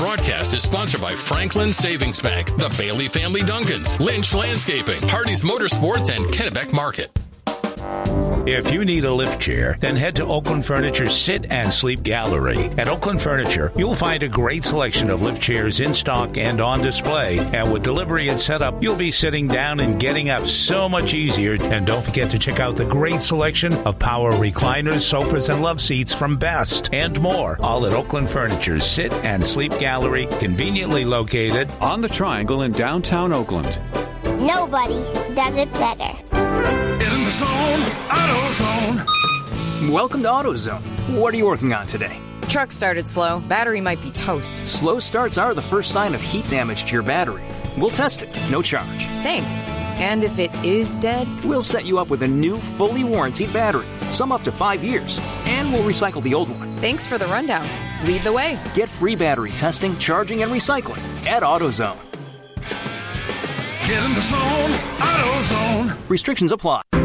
broadcast is sponsored by Franklin Savings Bank, the Bailey Family Duncans, Lynch Landscaping, Hardy's Motorsports, and Kennebec Market. If you need a lift chair, then head to Oakland Furniture's Sit and Sleep Gallery. At Oakland Furniture, you'll find a great selection of lift chairs in stock and on display. And with delivery and setup, you'll be sitting down and getting up so much easier. And don't forget to check out the great selection of power recliners, sofas, and love seats from Best and more. All at Oakland Furniture's Sit and Sleep Gallery, conveniently located on the Triangle in downtown Oakland. Nobody does it better. In the zone, AutoZone. Welcome to AutoZone. What are you working on today? Truck started slow. Battery might be toast. Slow starts are the first sign of heat damage to your battery. We'll test it, no charge. Thanks. And if it is dead? We'll set you up with a new, fully warranted battery, some up to 5 years, and we'll recycle the old one. Thanks for the rundown. Lead the way. Get free battery testing, charging, and recycling at AutoZone. Get in the zone, AutoZone. Restrictions apply.